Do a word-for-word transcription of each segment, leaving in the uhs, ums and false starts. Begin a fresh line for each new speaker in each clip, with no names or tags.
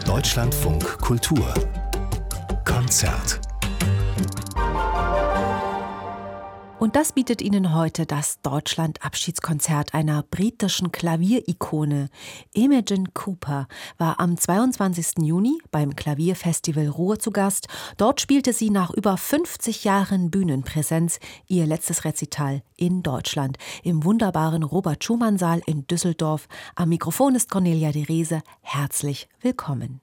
Deutschlandfunk Kultur Konzert.
Und das bietet Ihnen heute das Deutschland-Abschiedskonzert einer britischen Klavierikone. Imogen Cooper war am zweiundzwanzigsten Juni beim Klavierfestival Ruhr zu Gast. Dort spielte sie nach über fünfzig Jahren Bühnenpräsenz ihr letztes Rezital in Deutschland im wunderbaren Robert-Schumann-Saal in Düsseldorf. Am Mikrofon ist Cornelia de Rese. Herzlich willkommen.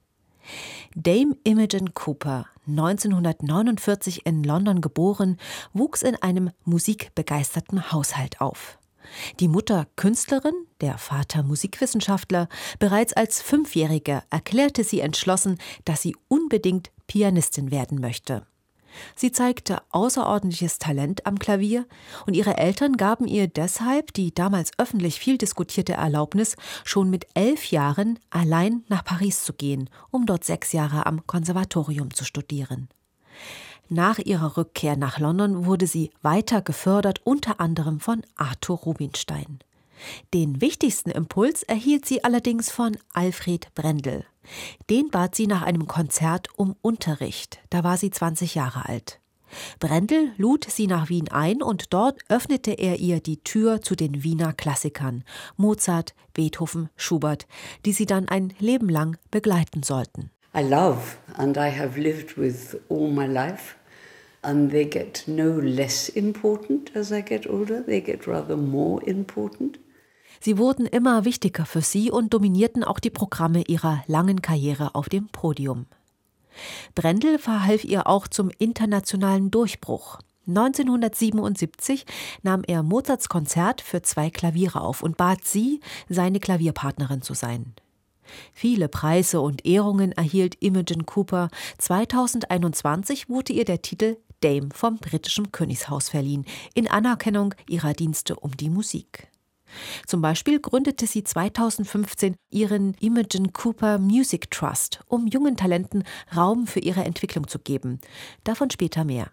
Dame Imogen Cooper, neunzehnhundertneunundvierzig in London geboren, wuchs in einem musikbegeisterten Haushalt auf. Die Mutter Künstlerin, der Vater Musikwissenschaftler. Bereits als Fünfjährige erklärte sie entschlossen, dass sie unbedingt Pianistin werden möchte. Sie zeigte außerordentliches Talent am Klavier und ihre Eltern gaben ihr deshalb die damals öffentlich viel diskutierte Erlaubnis, schon mit elf Jahren allein nach Paris zu gehen, um dort sechs Jahre am Konservatorium zu studieren. Nach ihrer Rückkehr nach London wurde sie weiter gefördert, unter anderem von Arthur Rubinstein. Den wichtigsten Impuls erhielt sie allerdings von Alfred Brendel. Den bat sie nach einem Konzert um Unterricht. Da war sie zwanzig Jahre alt. Brendel lud sie nach Wien ein und dort öffnete er ihr die Tür zu den Wiener Klassikern, Mozart, Beethoven, Schubert, die sie dann ein Leben lang begleiten sollten.
I love and I have lived with all my life. And they get no less important as I get older, they get rather more important.
Sie wurden immer wichtiger für sie und dominierten auch die Programme ihrer langen Karriere auf dem Podium. Brendel verhalf ihr auch zum internationalen Durchbruch. neunzehnhundertsiebenundsiebzig nahm er Mozarts Konzert für zwei Klaviere auf und bat sie, seine Klavierpartnerin zu sein. Viele Preise und Ehrungen erhielt Imogen Cooper. zweitausendeinundzwanzig wurde ihr der Titel Dame vom britischen Königshaus verliehen, in Anerkennung ihrer Dienste um die Musik. Zum Beispiel gründete sie zweitausendfünfzehn ihren Imogen Cooper Music Trust, um jungen Talenten Raum für ihre Entwicklung zu geben. Davon später mehr.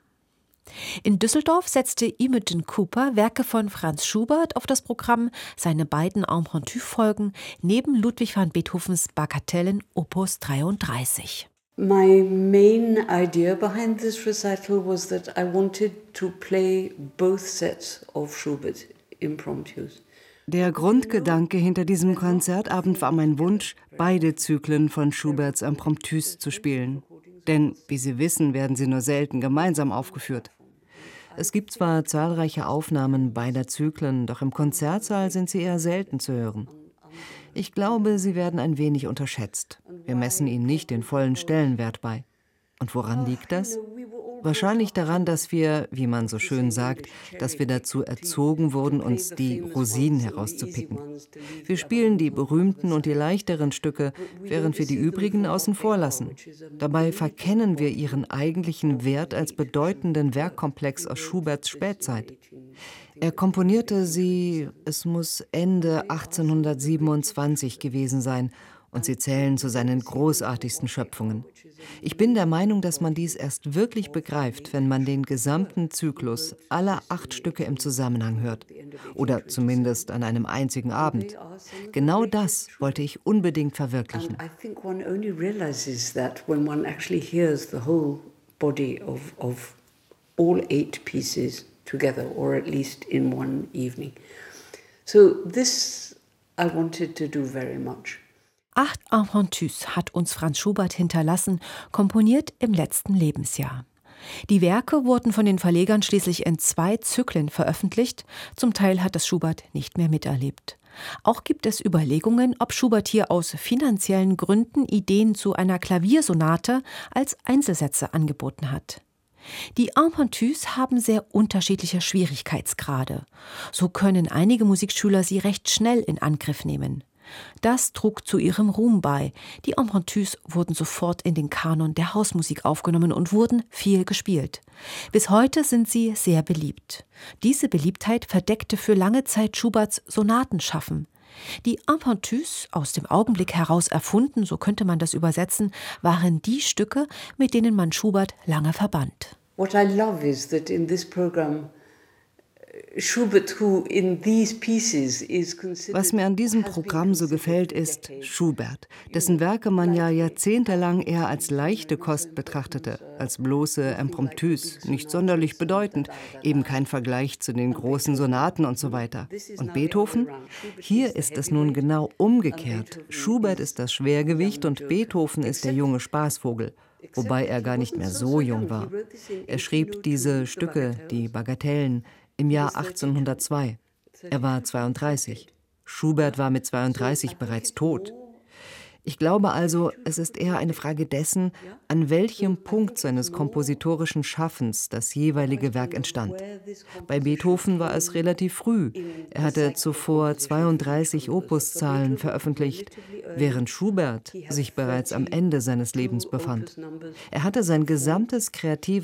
In Düsseldorf setzte Imogen Cooper Werke von Franz Schubert auf das Programm, seine beiden Impromptu-Folgen neben Ludwig van Beethovens Bagatellen Opus dreiunddreißig.
My main idea behind this recital was that I wanted to play both sets of Schubert impromptus.
Der Grundgedanke hinter diesem Konzertabend war mein Wunsch, beide Zyklen von Schuberts Impromptus zu spielen. Denn, wie Sie wissen, werden sie nur selten gemeinsam aufgeführt. Es gibt zwar zahlreiche Aufnahmen beider Zyklen, doch im Konzertsaal sind sie eher selten zu hören. Ich glaube, sie werden ein wenig unterschätzt. Wir messen ihnen nicht den vollen Stellenwert bei. Und woran liegt das? Wahrscheinlich daran, dass wir, wie man so schön sagt, dass wir dazu erzogen wurden, uns die Rosinen herauszupicken. Wir spielen die berühmten und die leichteren Stücke, während wir die übrigen außen vor lassen. Dabei verkennen wir ihren eigentlichen Wert als bedeutenden Werkkomplex aus Schuberts Spätzeit. Er komponierte sie, es muss Ende achtzehnhundertsiebenundzwanzig gewesen sein, und sie zählen zu seinen großartigsten Schöpfungen. Ich bin der Meinung, dass man dies erst wirklich begreift, wenn man den gesamten Zyklus aller acht Stücke im Zusammenhang hört. Oder zumindest an einem einzigen Abend. Genau das wollte ich unbedingt verwirklichen.
I think one only realizes that when one actually hears the whole body of, of all eight pieces together, or at least in one evening. So this I wanted to do very much.
Acht Impromptus hat uns Franz Schubert hinterlassen, komponiert im letzten Lebensjahr. Die Werke wurden von den Verlegern schließlich in zwei Zyklen veröffentlicht. Zum Teil hat das Schubert nicht mehr miterlebt. Auch gibt es Überlegungen, ob Schubert hier aus finanziellen Gründen Ideen zu einer Klaviersonate als Einzelsätze angeboten hat. Die Impromptus haben sehr unterschiedliche Schwierigkeitsgrade. So können einige Musikschüler sie recht schnell in Angriff nehmen. Das trug zu ihrem Ruhm bei. Die Impromptus wurden sofort in den Kanon der Hausmusik aufgenommen und wurden viel gespielt. Bis heute sind sie sehr beliebt. Diese Beliebtheit verdeckte für lange Zeit Schuberts Sonatenschaffen. Die Impromptus, aus dem Augenblick heraus erfunden, so könnte man das übersetzen, waren die Stücke, mit denen man Schubert lange verband.
What I love is that in this program
Was mir an diesem Programm so gefällt, ist Schubert, dessen Werke man ja jahrzehntelang eher als leichte Kost betrachtete, als bloße Impromptus, nicht sonderlich bedeutend, eben kein Vergleich zu den großen Sonaten und so weiter. Und Beethoven? Hier ist es nun genau umgekehrt. Schubert ist das Schwergewicht und Beethoven ist der junge Spaßvogel. Wobei er gar nicht mehr so jung war. Er schrieb diese Stücke, die Bagatellen, im Jahr achtzehnhundertzwei. Er war zweiunddreißig. Schubert war mit zweiunddreißig bereits tot. Ich glaube also, es ist eher eine Frage dessen, an welchem Punkt seines kompositorischen Schaffens das jeweilige Werk entstand. Bei Beethoven war es relativ früh. Er hatte zuvor zweiunddreißig Opuszahlen veröffentlicht, während Schubert sich bereits am Ende seines Lebens befand. Er hatte sein gesamtes kreatives